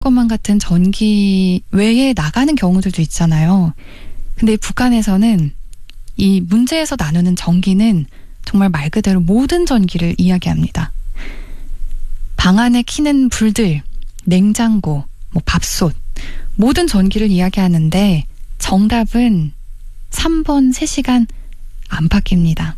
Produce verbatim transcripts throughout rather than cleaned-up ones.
것만 같은 전기 외에 나가는 경우들도 있잖아요. 근데 북한에서는 이 문제에서 나누는 전기는 정말 말 그대로 모든 전기를 이야기합니다. 방 안에 켜는 불들, 냉장고, 뭐 밥솥, 모든 전기를 이야기하는데 정답은 삼 번 세 시간 안팎입니다.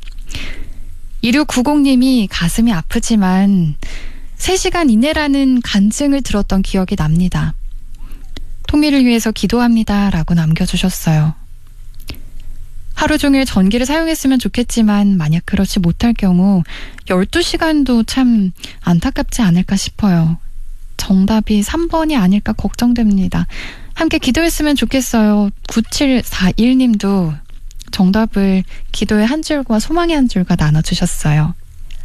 일육구공님이 가슴이 아프지만 세 시간 이내라는 간증을 들었던 기억이 납니다. 통일을 위해서 기도합니다 라고 남겨주셨어요. 하루 종일 전기를 사용했으면 좋겠지만 만약 그렇지 못할 경우 열두 시간도 참 안타깝지 않을까 싶어요. 정답이 삼 번이 아닐까 걱정됩니다. 함께 기도했으면 좋겠어요. 구칠사일님도 정답을 기도의 한 줄과 소망의 한 줄과 나눠주셨어요.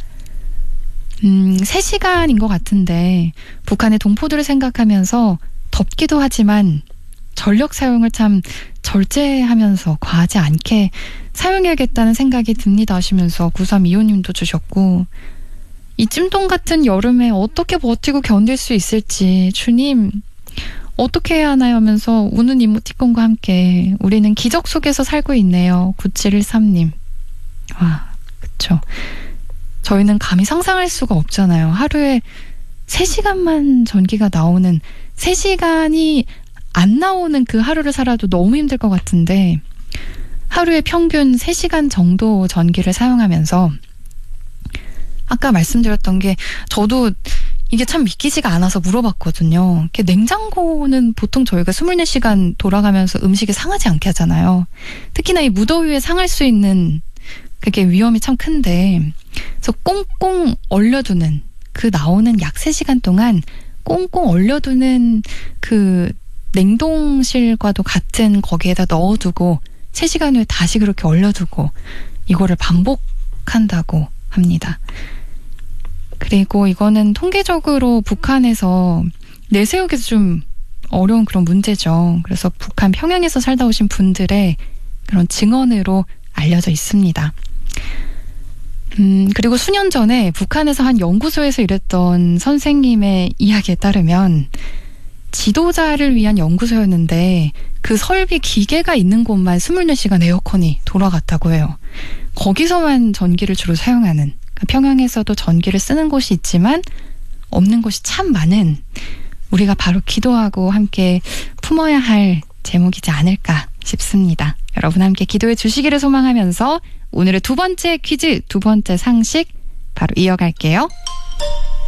음, 세 시간인 것 같은데 북한의 동포들을 생각하면서 덥기도 하지만 전력 사용을 참 절제하면서 과하지 않게 사용해야겠다는 생각이 듭니다 하시면서 구삼이오님도 주셨고, 이 찜통 같은 여름에 어떻게 버티고 견딜 수 있을지 주님 어떻게 해야 하나요 하면서 우는 이모티콘과 함께 우리는 기적 속에서 살고 있네요. 구칠일삼님. 와, 그쵸. 저희는 감히 상상할 수가 없잖아요. 하루에 세 시간만 전기가 나오는, 세 시간이 안 나오는 그 하루를 살아도 너무 힘들 것 같은데 하루에 평균 세 시간 정도 전기를 사용하면서 아까 말씀드렸던 게 저도 이게 참 믿기지가 않아서 물어봤거든요. 냉장고는 보통 저희가 이십사 시간 돌아가면서 음식이 상하지 않게 하잖아요. 특히나 이 무더위에 상할 수 있는 그게 위험이 참 큰데, 그래서 꽁꽁 얼려두는, 그 나오는 약 세 시간 동안 꽁꽁 얼려두는 그 냉동실과도 같은 거기에다 넣어두고 세 시간 후에 다시 그렇게 얼려두고 이거를 반복한다고 합니다. 그리고 이거는 통계적으로 북한에서 내세우기도 좀 어려운 그런 문제죠. 그래서 북한 평양에서 살다 오신 분들의 그런 증언으로 알려져 있습니다. 음, 그리고 수년 전에 북한에서 한 연구소에서 일했던 선생님의 이야기에 따르면 지도자를 위한 연구소였는데 그 설비 기계가 있는 곳만 이십사 시간 에어컨이 돌아갔다고 해요. 거기서만 전기를 주로 사용하는, 평양에서도 전기를 쓰는 곳이 있지만 없는 곳이 참 많은, 우리가 바로 기도하고 함께 품어야 할 제목이지 않을까 싶습니다. 여러분 함께 기도해 주시기를 소망하면서 오늘의 두 번째 퀴즈, 두 번째 상식 바로 이어갈게요.